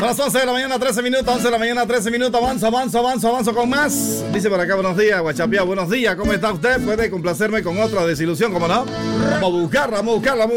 a las 11 de la mañana, 13 minutos, 11 de la mañana, 13 minutos. Avanzo con más. Dice por acá, buenos días, Guachapia, buenos días. ¿Cómo está usted? Puede complacerme con otra desilusión, ¿cómo no? Vamos a buscarla.